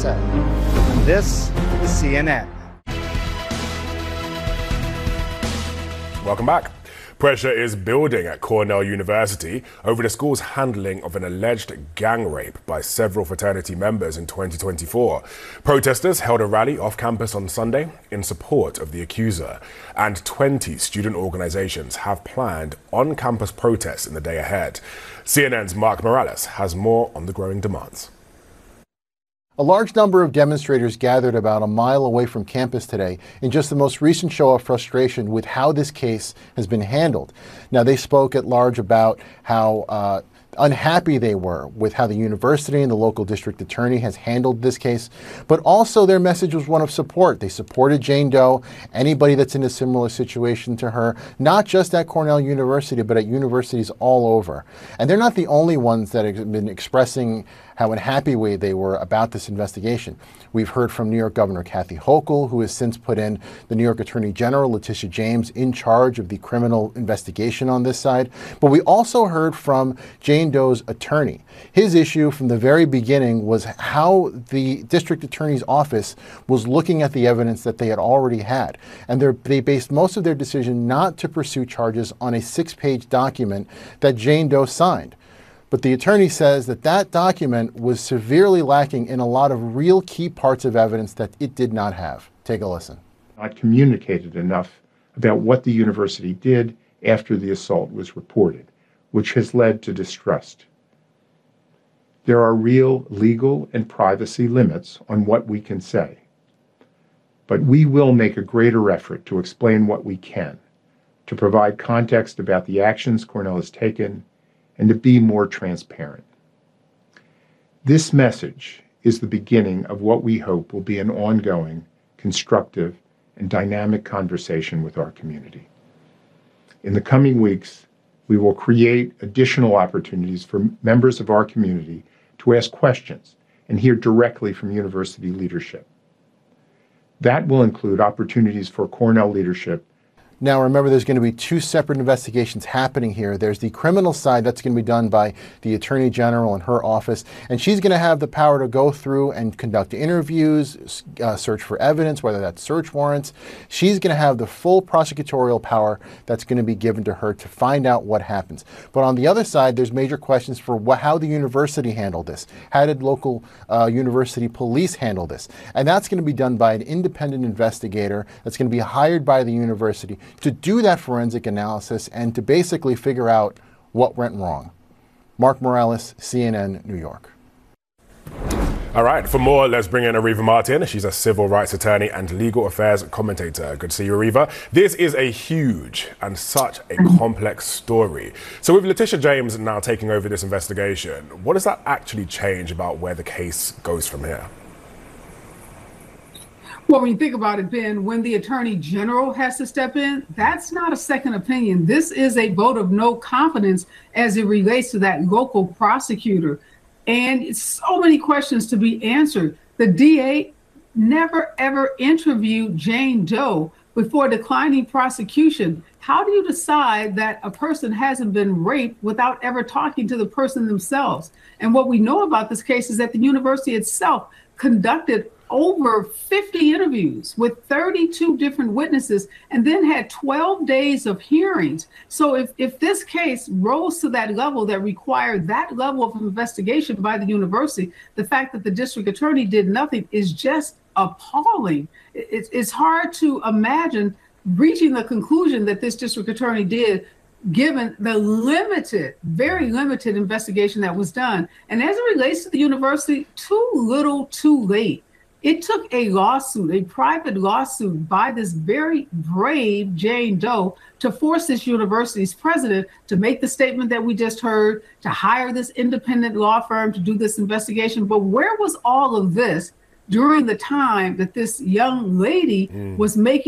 said. And this is CNN. Welcome back. Pressure is building at Cornell University over the school's handling of an alleged gang rape by several fraternity members in 2024. Protesters held a rally off campus on Sunday in support of the accuser, and 20 student organizations have planned on-campus protests in the day ahead. CNN's Mark Morales has more on the growing demands. A large number of demonstrators gathered about a mile away from campus today in just the most recent show of frustration with how this case has been handled. Now, they spoke at large about how unhappy they were with how the university and the local district attorney has handled this case, but also their message was one of support. They supported Jane Doe, anybody that's in a similar situation to her, not just at Cornell University, but at universities all over. And they're not the only ones that have been expressing how unhappy they were about this investigation. We've heard from New York Governor Kathy Hochul, who has since put in the New York Attorney General Letitia James in charge of the criminal investigation on this side. But we also heard from Jane Doe's attorney. His issue from the very beginning was how the district attorney's office was looking at the evidence that they had already had. And they based most of their decision not to pursue charges on a 6-page document that Jane Doe signed. But the attorney says that that document was severely lacking in a lot of real key parts of evidence that it did not have. Take a listen. Not communicated enough about what the university did after the assault was reported, which has led to distrust. There are real legal and privacy limits on what we can say. But we will make a greater effort to explain what we can, to provide context about the actions Cornell has taken, and to be more transparent. This message is the beginning of what we hope will be an ongoing, constructive, and dynamic conversation with our community. In the coming weeks, we will create additional opportunities for members of our community to ask questions and hear directly from university leadership. That will include opportunities for Cornell leadership. Now, remember, there's going to be two separate investigations happening here. There's the criminal side that's going to be done by the Attorney General and her office, and she's going to have the power to go through and conduct interviews, search for evidence, whether that's search warrants. She's going to have the full prosecutorial power that's going to be given to her to find out what happens. But on the other side, there's major questions for how the university handled this. How did local university police handle this? And that's going to be done by an independent investigator that's going to be hired by the university to do that forensic analysis and to basically figure out what went wrong. Mark Morales, CNN, New York. All right, for more, let's bring in Areva Martin. She's a civil rights attorney and legal affairs commentator. Good to see you, Areva. This is a huge and such a complex story. So with Letitia James now taking over this investigation, what does that actually change about where the case goes from here? Well, when you think about it, Ben, when the Attorney General has to step in, that's not a second opinion. This is a vote of no confidence as it relates to that local prosecutor. And it's so many questions to be answered. The DA never, ever interviewed Jane Doe before declining prosecution. How do you decide that a person hasn't been raped without ever talking to the person themselves? And what we know about this case is that the university itself conducted over 50 interviews with 32 different witnesses and then had 12 days of hearings. So if this case rose to that level that required that level of investigation by the university, the fact that the district attorney did nothing is just appalling. It's hard to imagine reaching the conclusion that this district attorney did, given the limited, very limited investigation that was done. And as it relates to the university, too little, too late. It took a lawsuit, a private lawsuit by this very brave Jane Doe to force this university's president to make the statement that we just heard, to hire this independent law firm to do this investigation. But where was all of this during the time that this young lady was making